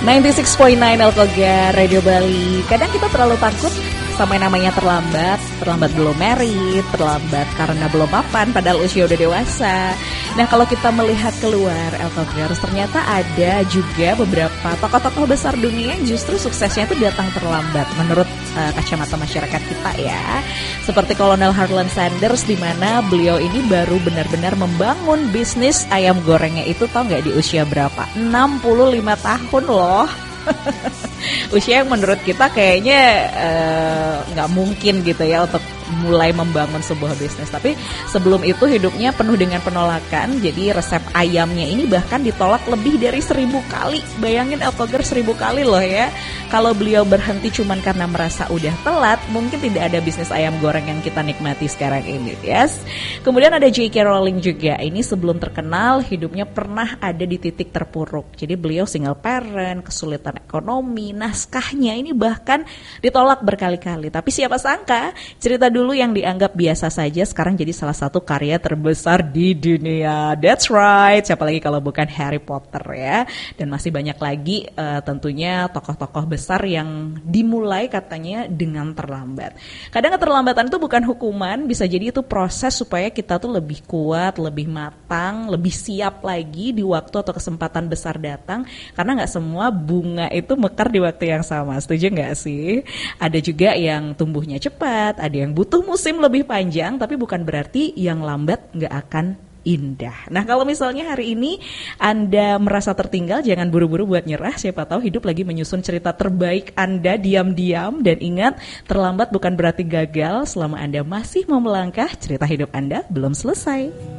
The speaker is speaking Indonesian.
96.9 Alkogar Radio Bali. Kadang kita terlalu takut sama yang namanya terlambat belum merit, terlambat karena belum mapan padahal usia udah dewasa. Nah, kalau kita melihat keluar Alkogers, ternyata ada juga beberapa tokoh-tokoh besar dunia yang justru suksesnya itu datang terlambat menurut kacamata masyarakat kita ya. Seperti Kolonel Harlan Sanders, di mana beliau ini baru benar-benar membangun bisnis ayam gorengnya itu, tahu nggak di usia berapa? 65 tahun loh. Usia yang menurut kita kayaknya nggak mungkin gitu ya untuk mulai membangun sebuah bisnis. Tapi sebelum itu hidupnya penuh dengan penolakan. Jadi resep ayamnya ini bahkan ditolak lebih dari 1000 kali. Bayangin Alkogar 1000 kali loh ya. Kalau beliau berhenti cuman karena merasa udah telat, mungkin tidak ada bisnis ayam goreng yang kita nikmati sekarang ini. Yes. Kemudian ada J.K. Rowling juga. Ini sebelum terkenal hidupnya pernah ada di titik terpuruk. Jadi beliau single parent, kesulitan ekonomi, naskahnya ini bahkan ditolak berkali-kali. Tapi siapa sangka cerita dulu yang dianggap biasa saja sekarang jadi salah satu karya terbesar di dunia. That's right. Siapa lagi kalau bukan Harry Potter ya. Dan masih banyak lagi tentunya tokoh-tokoh besar yang dimulai katanya dengan terlambat. Kadang keterlambatan itu bukan hukuman, bisa jadi itu proses supaya kita tuh lebih kuat, lebih matang, lebih siap lagi di waktu atau kesempatan besar datang. Karena gak semua bunga itu mekar di waktu yang sama. Setuju gak sih? Ada juga yang tumbuhnya cepat, ada yang butuh musim lebih panjang, tapi bukan berarti yang lambat gak akan indah. Nah, kalau misalnya hari ini Anda merasa tertinggal, jangan buru-buru buat nyerah. Siapa tahu hidup lagi menyusun cerita terbaik Anda diam-diam. Dan ingat, terlambat bukan berarti gagal. Selama Anda masih mau melangkah, cerita hidup Anda belum selesai.